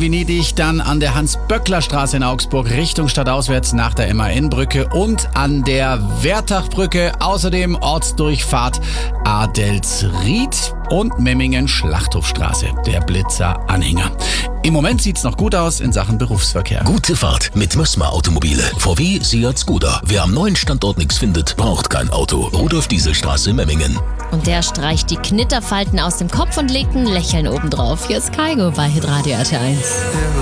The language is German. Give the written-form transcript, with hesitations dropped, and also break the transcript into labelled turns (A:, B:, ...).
A: Venedig, dann an der Hans-Böckler-Straße in Augsburg Richtung Stadtauswärts nach der MAN-Brücke und an der Wertachbrücke. Außerdem Ortsdurchfahrt Adelsried und Memmingen-Schlachthofstraße, der Blitzer-Anhänger. Im Moment sieht's noch gut aus in Sachen Berufsverkehr.
B: Gute Fahrt mit Mössmer Automobile. VW, Seat, Skoda. Wer am neuen Standort nichts findet, braucht kein Auto. Rudolf-Diesel-Straße, Memmingen.
C: Und der streicht die Knitterfalten aus dem Kopf und legt ein Lächeln obendrauf. Hier ist Kaigo bei Hitradio RT1.